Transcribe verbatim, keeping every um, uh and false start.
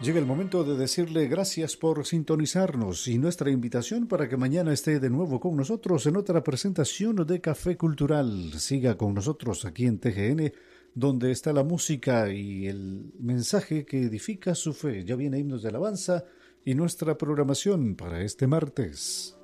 Llega el momento de decirle gracias por sintonizarnos y nuestra invitación para que mañana esté de nuevo con nosotros en otra presentación de Café Cultural. Siga con nosotros aquí en T G N, donde está la música y el mensaje que edifica su fe. Ya viene Himnos de Alabanza y nuestra programación para este martes.